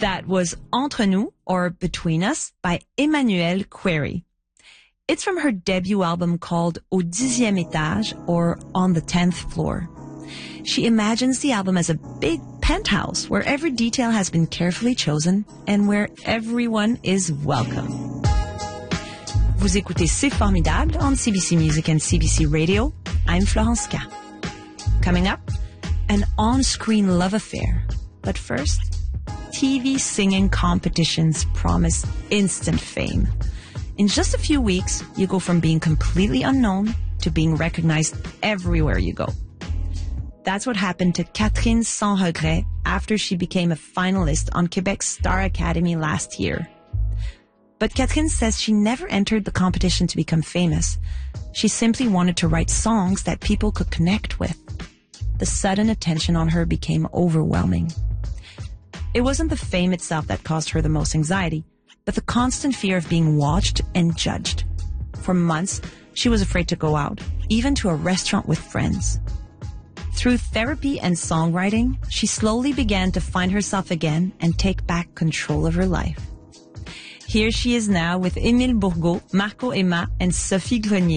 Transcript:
That was Entre Nous, or Between Us, by Emmanuelle Query. It's from her debut album called Au 10e étage, or On the 10th Floor. She imagines the album as a big penthouse where every detail has been carefully chosen and where everyone is welcome. Vous écoutez C'est Formidable on CBC Music and CBC Radio. I'm Florence K. Coming up, an on-screen love affair. But first, TV singing competitions promise instant fame. In just a few weeks, you go from being completely unknown to being recognized everywhere you go. That's what happened to Catherine Sans Regret after she became a finalist on Quebec's Star Academy last year. But Catherine says she never entered the competition to become famous. She simply wanted to write songs that people could connect with. The sudden attention on her became overwhelming. It wasn't the fame itself that caused her the most anxiety, but the constant fear of being watched and judged. For months, she was afraid to go out, even to a restaurant with friends. Through therapy and songwriting, she slowly began to find herself again and take back control of her life. Here she is now with Émile Bourgault, Marco Emma, and Sophie Grenier.